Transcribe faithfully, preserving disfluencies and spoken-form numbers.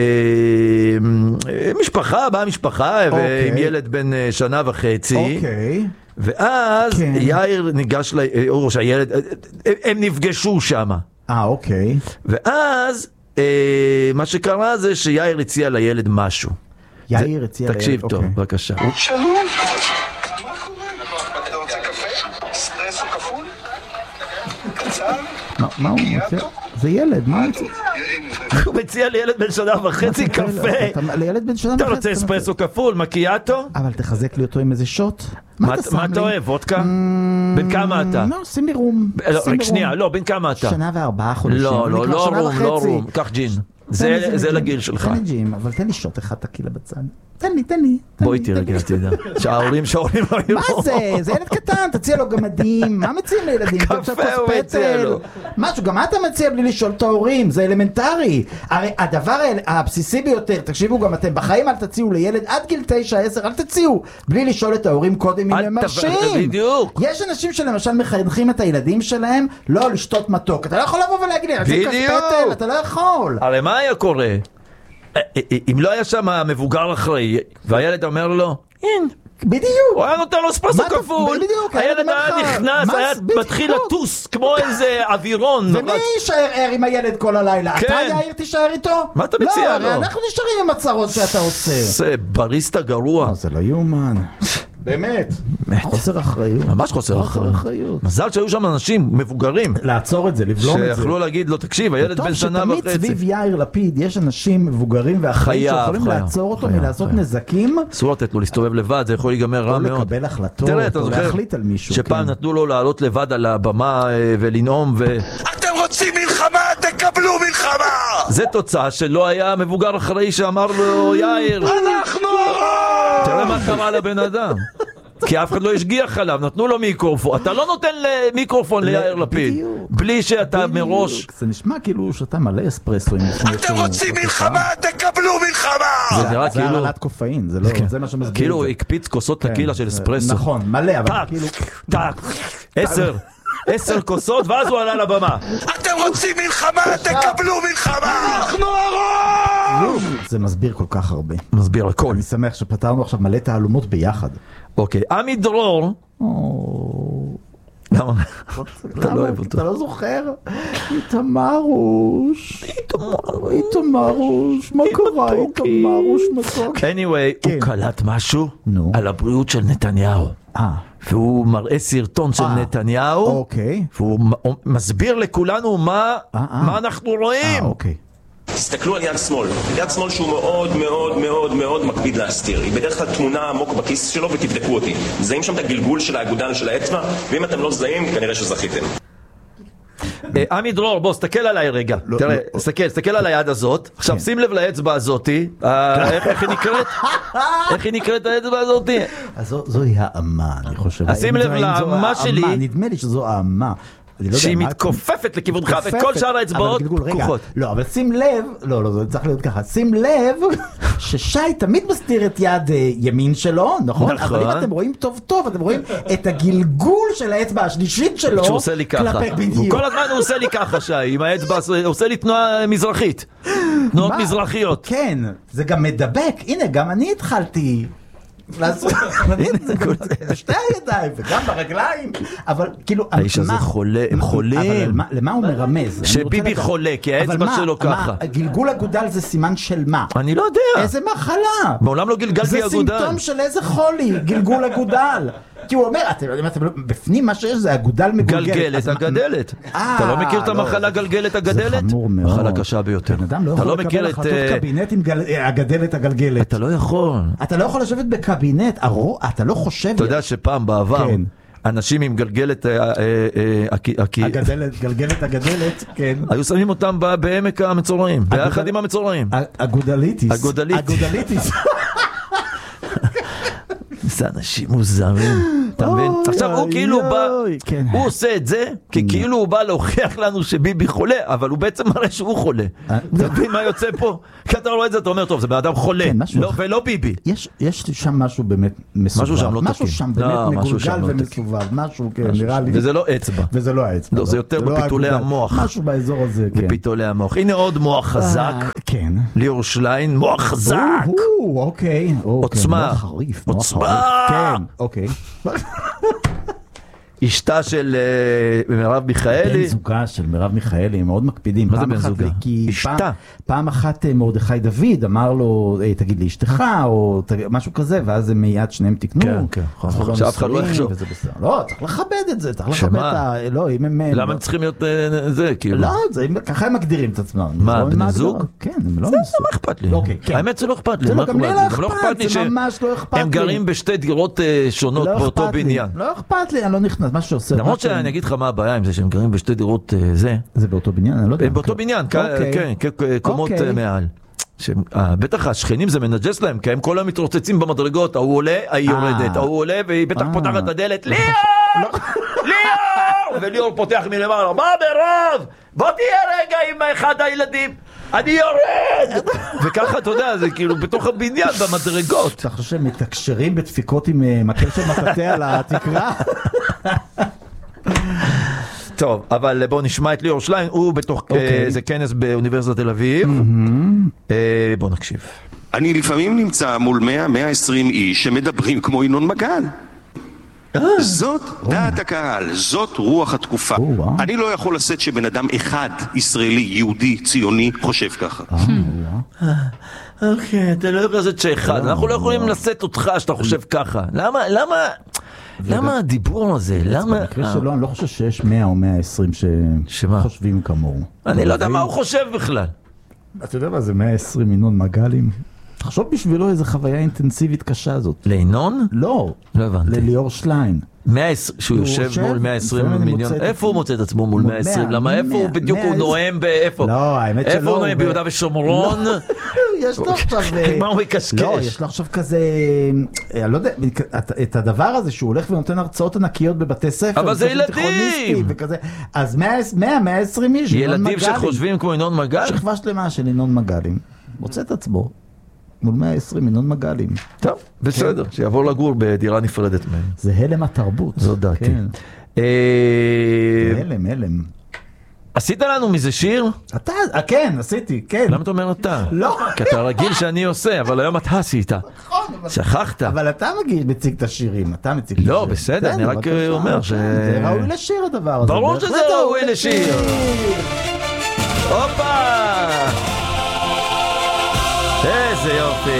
משפחה, באה משפחה, עם ילד בן שנה וחצי. אוקיי. ואז יאיר ניגש, או שהילד, הם נפגשו שם. אה, אוקיי. ואז מה שקרה זה שיאיר הציע לילד משהו. יאיר הציע לילד, תקשיב טוב, בבקשה. שלום. מה קורה? אתה רוצה קפה? אספרסו כפול? קצר? מה הוא מציע? זה ילד, מה הוא מציע? הוא מציע לילד בן שנה וחצי קפה. לילד בן שנה וחצי. אתה רוצה אספרסו כפול, מקיאטו? אבל תחזק לי אותו עם איזה שוט. מה אתה אוהב, וודקה? בן כמה אתה? לא, שים לי רום. רק שנייה, לא, בן כמה אתה? שנה וארבעה חודשים. לא, לא, לא רום, לא רום. קח ג'ין. זה לגיל שלך. תן לי ג'ים, אבל תן לי שוט אחד תקילה בצד. תן לי, תן לי. בואי תרגע, תדע. שההורים שההורים לא יראו. מה זה? זה ילד קטן, תציע לו גמדים. מה מציעים לילדים? קפה הוא מציע לו. משהו, גם אתה מציע בלי לשאול את ההורים, זה אלמנטרי. הרי הדבר הבסיסי ביותר, תקשיבו גם אתם, בחיים אל תציעו לילד עד גיל תשע עשר, אל תציעו, בלי לשאול את ההורים קודם אם הם מרשים. בדיוק. יש אנשים שלמשל מחנכים את הילדים שלהם לא לשתות מתוק. אתה לא יכול לבוא ולהגיד לי, בדיוק. אתה לא יכול. הרי מה היה קורה? אם לא היה שם מבוגר אחראי, והילד אומר לו, אין, בדיוק. הוא היה נותן לו אספרסו כפול, בדיוק, הילד היה נכנס, היה מתחיל לטוס כמו איזה אווירון. ומי יישאר ער עם הילד כל הלילה? אתה יאיר תישאר איתו? מה אתה מציע לו? לא, אנחנו נשארים עם הצרות שאתה עושה. זה בריסטה גרוע. זה לא יומן. באמת. חוסר אחריות. ממש חוסר אחריות. מזל שהיו שם אנשים מבוגרים. לעצור את זה, לבלום את זה. שיכלו להגיד לו, תקשיב, הילד בן שנה וחצי. שתמיד סביב יאיר לפיד יש אנשים מבוגרים ואחראים שיכולים לעצור אותו מלעשות נזקים. אסור לתת לו להסתובב לבד, זה יכול להיגמר רע מאוד. או לקבל החלטות, או להחליט על מישהו. שפעם נתנו לו לעלות לבד על הבמה ולנאום ו... אתם רוצים מלחמה, תקבלו מלחמה! זה תוצאה שלא היה מבוגר אחראי שאמר לו, יאיר, אנחנו הרוב! תראה מה קרה לבן אדם. כי אף אחד לא השגיח עליו, נתנו לו מיקרופון. אתה לא נותן מיקרופון ליאיר לפיד, בלי שאתה מראש... זה נשמע כאילו שאתה מלא אספרסו. אתם רוצים מלחמה, תקבלו מלחמה! זה נראה כאילו... זה הרעלת קופאין, זה מה שמסביר. כאילו הוא הקפיץ כוסות טקילה של אספרסו. נכון, מלא, אבל כאילו... טק, עשר, עשר כוסות, ואז הוא עלה לבמה. אתם רוצים מלחמה, תקבלו מלחמה! אנחנו הרוב! זה מסביר כל כך הרבה. מסביר הכל. אני שמח שפתרנו עכשיו מלא תעלומות ביחד. אוקיי, עמי דרור. למה? אתה לא אוהב אותו. אתה לא זוכר? איתמרוש. איתמרוש. מה קרה? איתמרוש מתוק. anyway, הוא קלט משהו על הבריאות של נתניהו. והוא מראה סרטון של נתניהו. אוקיי. והוא מסביר לכולנו מה אנחנו רואים. אוקיי. תסתכלו על יד שמאל, יד שמאל שהוא מאוד מאוד מאוד מאוד מקפיד להסתיר. היא בדרך כלל תמונה עמוק בכיס שלו ותבדקו אותי. זהים שם את הגלגול של האגודל של האצבע, ואם אתם לא זהים, כנראה שזכיתם. עמי דרור, בוא, סתכל עליי רגע. תראה, סתכל, סתכל על היד הזאת. עכשיו, שים לב לאצבע הזאתי. איך היא נקראת? איך היא נקראת האצבע הזאתי? אז זוהי האמה, אני חושב. שים לב לאמה שלי. נדמה לי שזו האמה. שהיא מתכופפת לכיוונך, וכל שאר האצבעות פקוחות. לא, אבל שים לב, לא, לא, זה צריך להיות ככה, שים לב ששי תמיד מסתיר את יד ימין שלו, נכון? אבל אם אתם רואים טוב טוב, אתם רואים את הגלגול של האצבע השלישית שלו. שהוא עושה לי ככה. כל הזמן הוא עושה לי ככה, שי, עם האצבע, הוא עושה לי תנועה מזרחית. תנועות מזרחיות. כן, זה גם מדבק. הנה, גם אני התחלתי... בשתי הידיים וגם ברגליים, אבל כאילו האיש הזה חולה, הם חולים. אבל למה הוא מרמז? שביבי חולה, כי האצבע שלו ככה. גלגול אגודל זה סימן של מה? אני לא יודע. איזה מחלה? מעולם לא גלגלתי אגודל. זה סימפטום של איזה חולי, גלגול אגודל. כי הוא אומר, אתם יודעים, בפנים מה שיש זה אגודל מגולגלת. גלגלת הגדלת. אתה לא מכיר את המחלה גלגלת הגדלת? זה חמור מאוד. מחלה קשה ביותר. בן אדם לא יכול לקבל החלטות קבינט עם הגדלת הגלגלת. אתה לא יכול. אתה לא יכול לשבת בקבינט, אתה לא חושב... אתה יודע שפעם בעבר, אנשים עם גלגלת... הגדלת, גלגלת הגדלת, כן. היו שמים אותם בעמק המצורעים, ביחד עם המצורעים. אגודליטיס. אגודליטיס. אגודליטיס. זה אנשים מוזרים. אתה מבין? עכשיו הוא כאילו בא, כן. הוא עושה את זה, כי כאילו הוא בא להוכיח לנו שביבי חולה, אבל הוא בעצם מראה שהוא חולה. אתה מבין מה יוצא פה? כי אתה רואה את זה, אתה אומר, טוב, זה באדם חולה, ולא ביבי. יש שם משהו באמת מסובב. משהו שם לא תקין. משהו שם באמת מגולגל ומסובב. משהו, כן, נראה לי. וזה לא אצבע. וזה לא האצבע. לא, זה יותר בפיתולי המוח. משהו באזור הזה, כן. בפיתולי המוח. הנה עוד מוח חזק. כן. ליאור שליין, מוח חזק. אוקיי. עוצמה. מוח חריף. עוצמה. כן, אוקיי. אשתה של מרב מיכאלי. בן זוגה של מרב מיכאלי, הם מאוד מקפידים. מה זה בן זוגה? אשתה. פעם אחת מרדכי דוד אמר לו, תגיד לי אשתך, או משהו כזה, אז הם מיד שניהם תקנו. כן, כן. שאף אחד לא יחשוב. לא, צריך לכבד את זה, צריך לכבד את ה... לא, אם הם... למה הם צריכים להיות זה, כאילו? לא, ככה הם מגדירים את עצמם. מה, בן זוג? כן, הם לא... זה לא אכפת לי. האמת זה לא אכפת לי. זה גם לי לא אכפת, זה ממש לא אכפת לי. הם גרים בשתי דירות שונות באותו בניין. לא אכפת לי, אני לא נכנס. מה שעושה... למרות שאני אגיד לך מה הבעיה עם זה שהם גרים בשתי דירות זה. זה באותו בניין? אני לא יודע. באותו בניין, כן, קומות מעל. בטח השכנים זה מנג'ס להם, כי הם כל היום מתרוצצים במדרגות, ההוא עולה, היא יורדת, ההוא עולה והיא בטח פותחת את הדלת, ליאור! ליאור! וליאור פותח מלמעלה, מה ברוב? בוא תהיה רגע עם אחד הילדים. אני יורד! וככה אתה יודע, זה כאילו בתוך הבניין, במדרגות. אתה חושב שהם מתקשרים בדפיקות עם מקל של מטאטא על התקרה? טוב, אבל בואו נשמע את ליאור שליין, הוא בתוך איזה כנס באוניברסיטת תל אביב. בואו נקשיב. אני לפעמים נמצא מול מאה עד מאה ועשרים איש שמדברים כמו ינון מגל. זאת דעת הקהל, זאת רוח התקופה. אני לא יכול לשאת שבן אדם אחד, ישראלי, יהודי, ציוני, חושב ככה. אוקיי, אתה לא יכול לשאת שאחד, אנחנו לא יכולים לשאת אותך שאתה חושב ככה. למה, למה, למה הדיבור הזה? למה? במקרה שלו, אני לא חושב שיש מאה או מאה ועשרים שחושבים כמוהו. אני לא יודע מה הוא חושב בכלל. אתה יודע מה זה מאה ועשרים ינון מגלים? תחשוב בשבילו איזו חוויה אינטנסיבית קשה הזאת. לינון? לא. לא הבנתי. לליאור שליין. שהוא יושב מול מאה ועשרים מיליון. איפה הוא מוצא את עצמו מול מאה ועשרים? למה איפה הוא בדיוק הוא נואם באיפה? לא, האמת שלא. איפה הוא נואם ביהודה ושומרון? יש לו עכשיו... מה הוא מקשקש? לא, יש לו עכשיו כזה... אני לא יודע, את הדבר הזה שהוא הולך ונותן הרצאות ענקיות בבתי ספר. אבל זה ילדים! אז מאה מאה ועשרים איש. ילדים שחושבים כמו ינון מגל? שכבה שלמה של ינון מגלים. מוצא את עצמו. מול מאה ועשרים ינון מגלים. טוב, בסדר, שיעבור לגור בדירה נפרדת מהם. זה הלם התרבות. זו דעתי. זה הלם, הלם. עשית לנו מזה שיר? אתה, כן, עשיתי, כן. למה אתה אומר אתה? לא. כי אתה רגיל שאני עושה, אבל היום אתה עשית. נכון. שכחת. אבל אתה מציג את השירים, אתה מציג את השירים. לא, בסדר, אני רק אומר ש... זה ראוי לשיר הדבר הזה. ברור שזה ראוי לשיר. הופה! איזה יופי.